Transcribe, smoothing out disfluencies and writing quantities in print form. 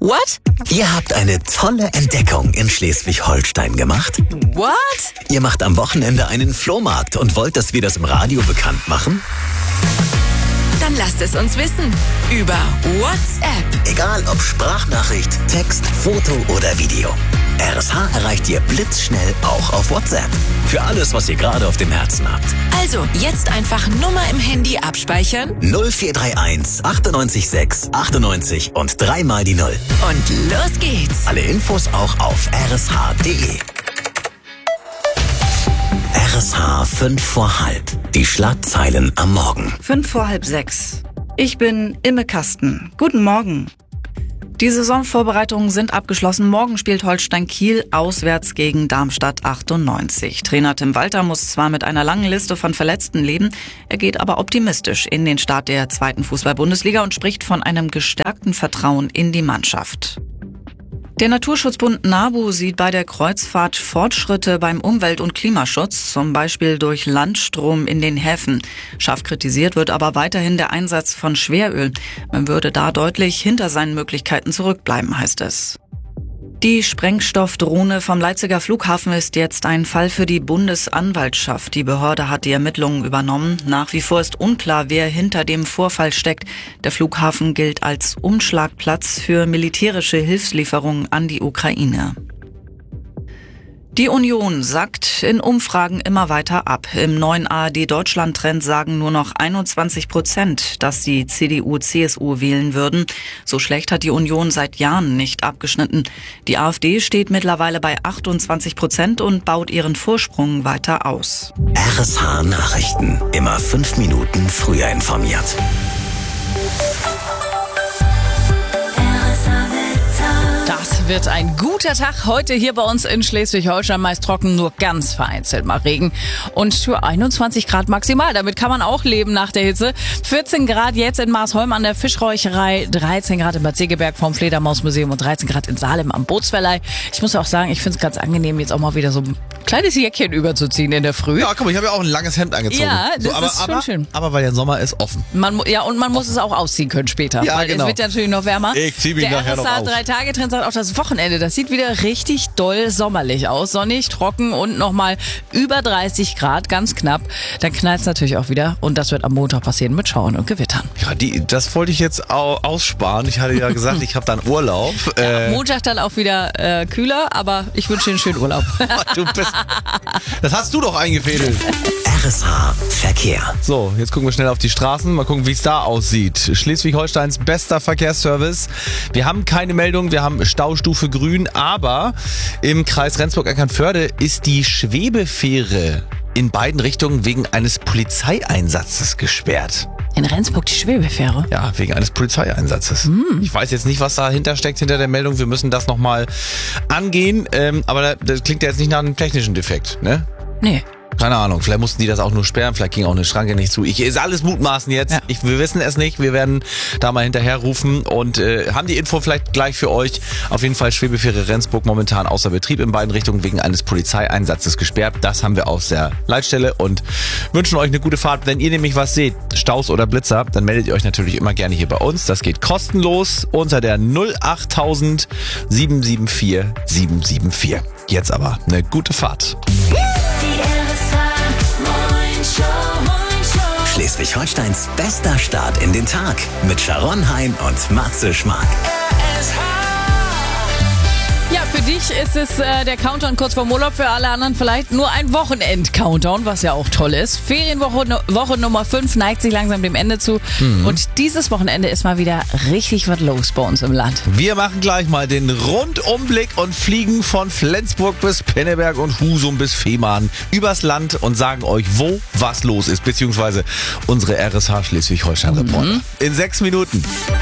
What? Ihr habt eine tolle Entdeckung in Schleswig-Holstein gemacht. What? Ihr macht am Wochenende einen Flohmarkt und wollt, dass wir das im Radio bekannt machen? Dann lasst es uns wissen. Über WhatsApp. Egal ob Sprachnachricht, Text, Foto oder Video. RSH erreicht ihr blitzschnell auch auf WhatsApp. Für alles, was ihr gerade auf dem Herzen habt. Also, jetzt einfach Nummer im Handy abspeichern 0431 98 6 98 und 3 mal die 0. und los geht's. Alle Infos auch auf rsh.de. RSH 5 vor halb. Die Schlagzeilen am Morgen. 5:45. Ich bin Imme Kasten. Guten Morgen. Die Saisonvorbereitungen sind abgeschlossen. Morgen spielt Holstein Kiel auswärts gegen Darmstadt 98. Trainer Tim Walter muss zwar mit einer langen Liste von Verletzten leben, er geht aber optimistisch in den Start der 2. Fußball-Bundesliga und spricht von einem gestärkten Vertrauen in die Mannschaft. Der Naturschutzbund NABU sieht bei der Kreuzfahrt Fortschritte beim Umwelt- und Klimaschutz, zum Beispiel durch Landstrom in den Häfen. Scharf kritisiert wird aber weiterhin der Einsatz von Schweröl. Man würde da deutlich hinter seinen Möglichkeiten zurückbleiben, heißt es. Die Sprengstoffdrohne vom Leipziger Flughafen ist jetzt ein Fall für die Bundesanwaltschaft. Die Behörde hat die Ermittlungen übernommen. Nach wie vor ist unklar, wer hinter dem Vorfall steckt. Der Flughafen gilt als Umschlagplatz für militärische Hilfslieferungen an die Ukraine. Die Union sackt in Umfragen immer weiter ab. Im neuen ARD-Deutschland-Trend sagen nur noch 21%, dass sie CDU/CSU wählen würden. So schlecht hat die Union seit Jahren nicht abgeschnitten. Die AfD steht mittlerweile bei 28% und baut ihren Vorsprung weiter aus. RSH Nachrichten. Immer 5 Minuten früher informiert. Das wird ein guter Tag heute hier bei uns in Schleswig-Holstein. Meist trocken, nur ganz vereinzelt mal Regen. Und für 21 Grad maximal. Damit kann man auch leben nach der Hitze. 14 Grad jetzt in Marsholm an der Fischräucherei, 13 Grad in Bad Segeberg vom Fledermausmuseum und 13 Grad in Salem am Bootsverleih. Ich muss auch sagen, ich finde es ganz angenehm, jetzt auch mal wieder so ein kleines Jäckchen überzuziehen in der Früh. Ja, guck mal, ich habe ja auch ein langes Hemd angezogen. Ja, das ist schon schön. Aber weil der Sommer ist offen. Man muss es auch ausziehen können später. Ja, weil genau. Es wird ja natürlich noch wärmer. Ich zieh mich der nachher noch RSA aus. 3-Tage-Trend sagt auch das Wochenende. Das sieht wieder richtig doll sommerlich aus. Sonnig, trocken und nochmal über 30 Grad, ganz knapp. Dann knallt es natürlich auch wieder. Und das wird am Montag passieren mit Schauern und Gewittern. Ja, das wollte ich jetzt aussparen. Ich hatte ja gesagt, ich habe dann Urlaub. Montag dann auch wieder kühler, aber ich wünsche dir einen schönen Urlaub. Das hast du doch eingefädelt. RSH Verkehr. So, jetzt gucken wir schnell auf die Straßen. Mal gucken, wie es da aussieht. Schleswig-Holsteins bester Verkehrsservice. Wir haben keine Meldung, wir haben Staustufe grün, aber im Kreis Rendsburg-Eckernförde ist die Schwebefähre in beiden Richtungen wegen eines Polizeieinsatzes gesperrt. In Rendsburg die Schwebefähre? Ja, wegen eines Polizeieinsatzes. Ich weiß jetzt nicht, was dahinter steckt, hinter der Meldung. Wir müssen das nochmal angehen. Aber das klingt ja jetzt nicht nach einem technischen Defekt, ne? Nee. Keine Ahnung, vielleicht mussten die das auch nur sperren, vielleicht ging auch eine Schranke nicht zu. Ist alles mutmaßen jetzt. Ja. Wir wissen es nicht. Wir werden da mal hinterher rufen und haben die Info vielleicht gleich für euch. Auf jeden Fall Schwebefähre Rendsburg momentan außer Betrieb in beiden Richtungen wegen eines Polizeieinsatzes gesperrt. Das haben wir aus der Leitstelle und wünschen euch eine gute Fahrt. Wenn ihr nämlich was seht, Staus oder Blitzer, dann meldet ihr euch natürlich immer gerne hier bei uns. Das geht kostenlos unter der 08000 774 774. Jetzt aber eine gute Fahrt. Schleswig-Holsteins bester Start in den Tag mit Sharon Hein und Matze Schmark. Ja, für dich ist es der Countdown kurz vorm Urlaub, für alle anderen vielleicht nur ein Wochenend-Countdown, was ja auch toll ist. Ferienwoche Nummer 5 neigt sich langsam dem Ende zu und dieses Wochenende ist mal wieder richtig was los bei uns im Land. Wir machen gleich mal den Rundumblick und fliegen von Flensburg bis Pinneberg und Husum bis Fehmarn übers Land und sagen euch, wo was los ist, beziehungsweise unsere RSH Schleswig-Holstein-Reporter. In 6 Minuten.